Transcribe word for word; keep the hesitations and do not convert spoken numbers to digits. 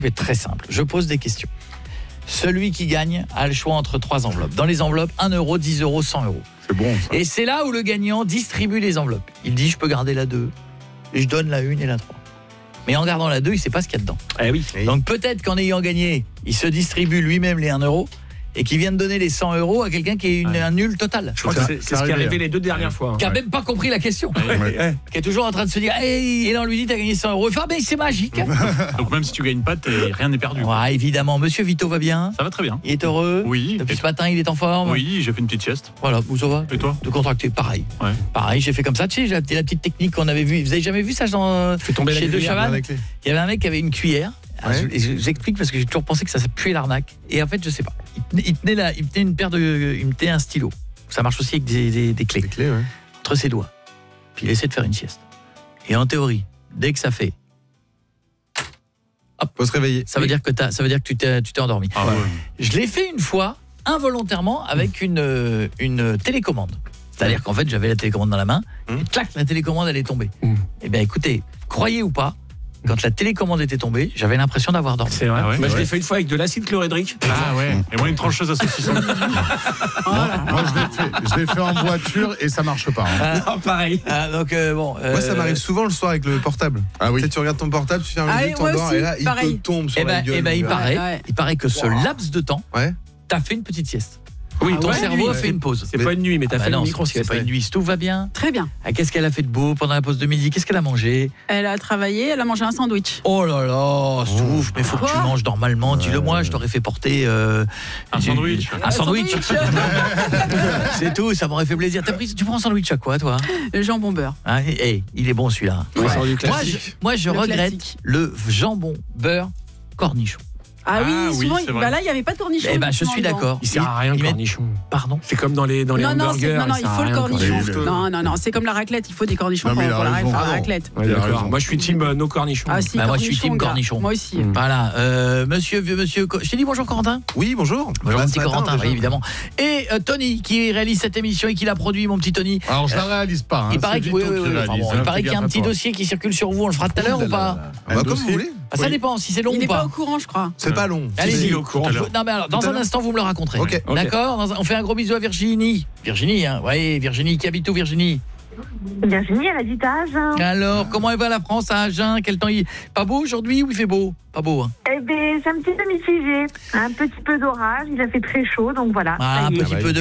C'est très simple. Je pose des questions. Celui qui gagne a le choix entre trois enveloppes. Dans les enveloppes, un euro, dix euros, cent euros. C'est bon, ça. Et c'est là où le gagnant distribue les enveloppes. Il dit, je peux garder la deux. Et je donne la une et la trois. Mais en gardant la deux, il ne sait pas ce qu'il y a dedans. Eh oui. Donc peut-être qu'en ayant gagné, il se distribue lui-même les un euro et qu'il vient de donner les cent euros à quelqu'un qui est une, ouais. un nul total. Je crois que c'est, c'est ce qui est arrivé les deux dernières fois. Qui n'a ouais. même pas compris la question. Ouais. Ouais. Qui est toujours en train de se dire hey, et là on lui dit t'as gagné cent euros. Il fait ah ben c'est magique. Donc même si tu gagnes pas, rien n'est perdu. Ouais, évidemment. Monsieur Vito va bien? Ça va très bien. Il est heureux? Oui. Depuis ce matin il est en forme? Oui, j'ai fait une petite sieste. Voilà, où ça va? Et toi? De contracter, pareil. Ouais. Pareil, j'ai fait comme ça. Tu sais, la, la petite technique qu'on avait vue. Vous avez jamais vu ça dans Fais tomber chez la De cuillère, Chavannes? Il y avait un mec qui avait une cuillère. Ouais. Je, je, j'explique parce que j'ai toujours pensé que ça puait l'arnaque. Et en fait, je sais pas. Il tenait, il tenait, la, il tenait une paire de, il tenait un stylo. Ça marche aussi avec des, des, des clés. Des clés, ouais. Entre ses doigts. Puis il essaie de faire une sieste. Et en théorie, dès que ça fait, hop, faut se réveiller. Ça veut dire que t'as, ça veut dire que tu t'es, tu t'es endormi. Ah ouais. Je l'ai fait une fois involontairement avec une, une télécommande. C'est-à-dire qu'en fait, j'avais la télécommande dans la main. Mmh. Et clac, la télécommande elle est tombée. Mmh. Eh bien, écoutez, croyez ou pas. Quand la télécommande était tombée, j'avais l'impression d'avoir dormi. C'est vrai. Ah ouais, moi, je ouais. l'ai fait une fois avec de l'acide chlorhydrique. Ah ouais. Et moi, une trancheuse à saucisson. Moi, moi je, l'ai fait, je l'ai fait en voiture et ça marche pas. Hein. Ah, non, pareil. Ah, donc, euh, bon, euh, Moi, ça m'arrive souvent le soir avec le portable. Ah oui. Tu sais, tu regardes ton portable, tu fais un Ah, minute, et moi t'endors, aussi, et là, il pareil. te tombe sur Eh ben, la gueule. eh ben, il, Ouais. paraît, ouais. il paraît que ce Wow. laps de temps, Ouais. t'as fait une petite sieste. Oui, Ton ouais, cerveau a nuit, fait une pause. C'est Mais- pas une nuit, mais t'as Ah bah fait non, une c'est micro-sieste. pas une nuit. Tout va bien. Très bien. Ah, qu'est-ce qu'elle a fait de beau pendant la pause de midi? Qu'est-ce qu'elle a mangé? Elle a travaillé, elle a mangé un sandwich. Oh là là, Stouff, mais faut que tu Quoi manges normalement. Dis-le moi, je t'aurais fait porter euh, Un j'ai- sandwich. Un sandwich. C'est tout, ça m'aurait fait plaisir. T'as pris, tu prends un sandwich à quoi, toi? Le jambon beurre. Ah, hey, il est bon celui-là. Ouais. Moi, je, classique. moi, je Le regrette classique. le jambon beurre cornichon. Ah oui, Ah oui, souvent, c'est il- vrai. bah là, il n'y avait pas de cornichon. Eh ben, je justement, suis dedans. d'accord. Il sert à rien, Ils le mettent- cornichon. Pardon. C'est comme dans les, dans les Non, non, hamburgers. c'est- non, non, il sert à faut le rien, cornichon. cornichon. Non, non, non, c'est comme la raclette, il faut des cornichons Non, pour, mais il a pour la, raison. pour la Ah non. raclette. Ouais, Il a d'accord. raison. Moi, je suis team euh, no cornichon. Ah si, Bah, moi, je suis team gars. cornichon. Moi aussi. Mm. Voilà, euh, monsieur, vieux monsieur, je t'ai dit bonjour Corentin. Oui, bonjour. Bonjour Bah, mon ce petit matin, Corentin, déjà. oui, évidemment. Et euh, Tony qui réalise cette émission et qui l'a produit, mon petit Tony. Alors, je la réalise pas. Hein. Il paraît C'est qu'il oui, Vito oui, qui oui, réalise, enfin bon, hein, il paraît fais qu'il y a un gaffe à petit toi. dossier qui circule sur vous, on le fera tout à l'heure ou pas? Ah bah, comme vous voulez. Ah, ça Oui. dépend, si c'est long Il ou n'est pas pas. au courant, je crois. C'est pas long. Allez-y. Si, au courant. Non mais alors, dans Tout à un l'heure. instant vous me le raconterez. Ok. D'accord. Dans un- On fait un gros bisou à Virginie. Virginie, hein. Oui, Virginie qui habite où, Virginie? Virginie, elle habite à Agen. Alors, comment elle va la France à Agen? Quel temps il pas beau aujourd'hui ou il fait beau? Pas beau, hein. Eh bien, c'est un petit peu mitigé. Un petit peu d'orage, il a fait très chaud, donc voilà. Ah, ça un y est. petit peu de